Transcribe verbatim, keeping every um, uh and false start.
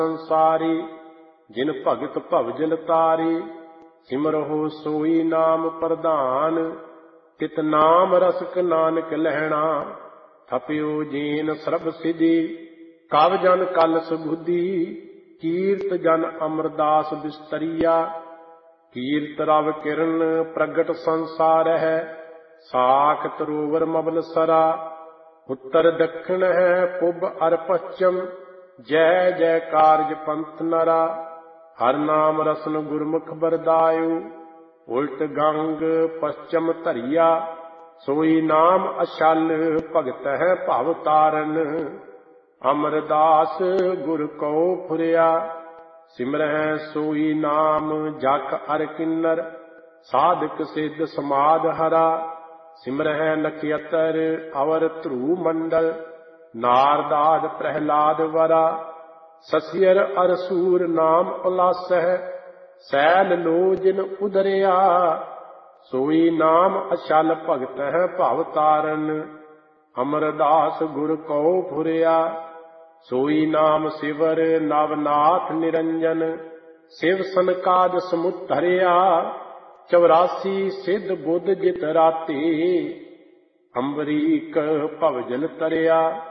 संसारी जिन भगत भवजल तारी सिमरहो सोई नाम प्रधान तित नाम रसक नानक लहणा थप्यो जीन सरब सिद्धि कव जन कल सुबुद्धि कीर्त जन अमरदास बिस्तरिया कीर्त रव किरण प्रगट संसार है साख तरोवर मबल सरा उत्तर दक्षिण है पुब अर पश्चिम जय जय कारज पंथ नरा हर नाम रसन गुरमुख बरदायु उल्ट गंग पश्चिम धरिया सोई नाम अशल भगत है भव तारन अमरदास गुर को फुरिया सिमरह सोई नाम जख अर किन्नर साधक सिद्ध समाध हरा सिमरह नक्षत्र अवर ध्रुव मंडल नारदाद प्रहलाद वरा ससियर अरसूर नाम उल्लास है सैल लो जिन उदरिया सोई नाम अशल भगत है भव तारन अमरदास गुर को फुरिया सोई नाम शिवर नवनाथ निरंजन शिव सनकाद समुद्धरिया चौरासी सिद्ध बुद्ध जित राती अम्बरीक भवजल तरिया